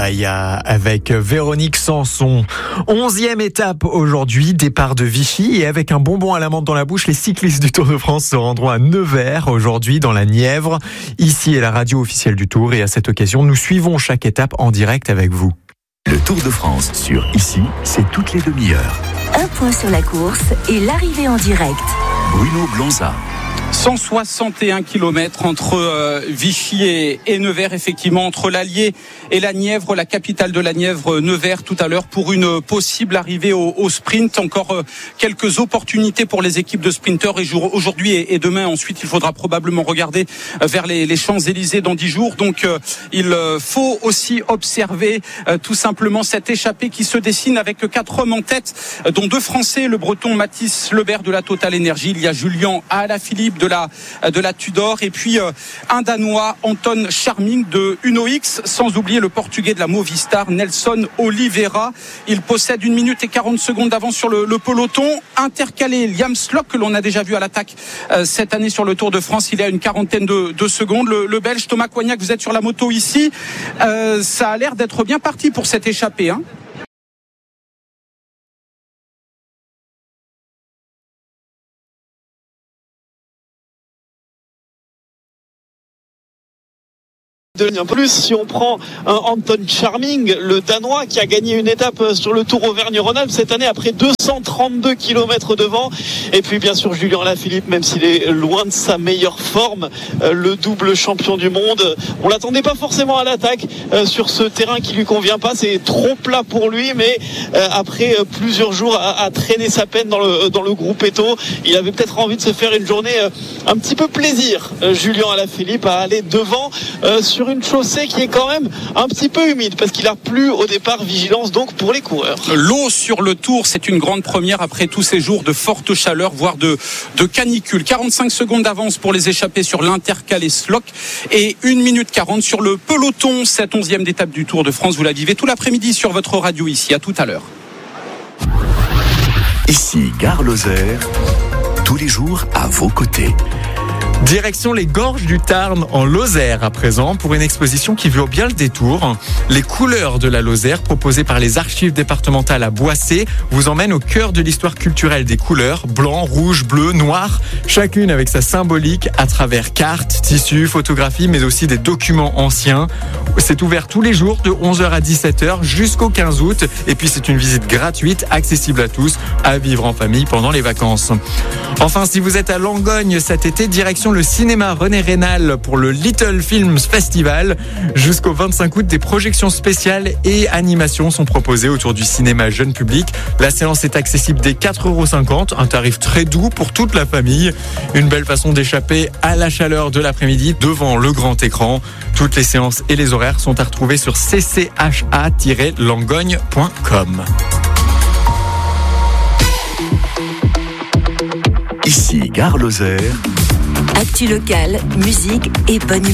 Baya avec Véronique Sanson. 11e étape aujourd'hui, départ de Vichy, et avec un bonbon à la menthe dans la bouche, les cyclistes du Tour de France se rendront à Nevers aujourd'hui dans la Nièvre. Ici est la radio officielle du Tour et à cette occasion, nous suivons chaque étape en direct avec vous. Le Tour de France sur Ici, c'est toutes les demi-heures. Un point sur la course et l'arrivée en direct. Bruno Blanza. 161 km entre Vichy et Nevers, effectivement, entre l'Allier et la Nièvre, la capitale de la Nièvre, Nevers, tout à l'heure, pour une possible arrivée au sprint. Encore quelques opportunités pour les équipes de sprinteurs aujourd'hui et demain. Ensuite, il faudra probablement regarder vers les Champs-Élysées dans 10 jours. Donc, il faut aussi observer tout simplement cette échappée qui se dessine avec 4 hommes en tête, dont 2 Français, le Breton Mathis Lebert de la Total Energy. Il y a Julien Alaphilippe de la Tudor, et puis un Danois, Anton Charming de Uno X, sans oublier le Portugais de la Movistar, Nelson Oliveira. Il possède 1 minute et 40 secondes d'avance sur le peloton. Intercalé, Liam Slock, que l'on a déjà vu à l'attaque cette année sur le Tour de France, il est à une quarantaine de secondes. Le Belge Thomas Coignac, vous êtes sur la moto ici. Ça a l'air d'être bien parti pour cette échappée, hein. En plus, si on prend Anton Charming, le Danois qui a gagné une étape sur le Tour Auvergne-Rhône-Alpes cette année après 232 km devant, et puis bien sûr Julien Alaphilippe, même s'il est loin de sa meilleure forme, le double champion du monde, on l'attendait pas forcément à l'attaque sur ce terrain qui lui convient pas, c'est trop plat pour lui, mais après plusieurs jours à traîner sa peine dans le Gruppetto, il avait peut-être envie de se faire une journée un petit peu plaisir, Julien Alaphilippe, à aller devant sur une chaussée qui est quand même un petit peu humide parce qu'il a plu au départ. Vigilance donc pour les coureurs. L'eau sur le Tour, c'est une grande première après tous ces jours de forte chaleur, voire de canicule. 45 secondes d'avance pour les échappés sur l'Intercalé Slock et 1 minute 40 sur le peloton. Cette 11e étape du Tour de France, vous la vivez tout l'après-midi sur votre radio ici. À tout à l'heure. Ici, Gare Lozère, tous les jours à vos côtés. Direction les gorges du Tarn en Lozère à présent pour une exposition qui vaut bien le détour. Les couleurs de la Lozère proposées par les archives départementales à Boissé vous emmènent au cœur de l'histoire culturelle des couleurs blanc, rouge, bleu, noir, chacune avec sa symbolique à travers cartes, tissus, photographies mais aussi des documents anciens. C'est ouvert tous les jours de 11h à 17h jusqu'au 15 août et puis c'est une visite gratuite accessible à tous à vivre en famille pendant les vacances. Enfin, si vous êtes à Langogne cet été, direction le cinéma René Rénal pour le Little Films Festival. Jusqu'au 25 août, des projections spéciales et animations sont proposées autour du cinéma jeune public. La séance est accessible dès 4,50 €, un tarif très doux pour toute la famille. Une belle façon d'échapper à la chaleur de l'après-midi devant le grand écran. Toutes les séances et les horaires sont à retrouver sur ccha-langogne.com. Ici, Gare Lozère. Actu locale, musique et bonne humeur.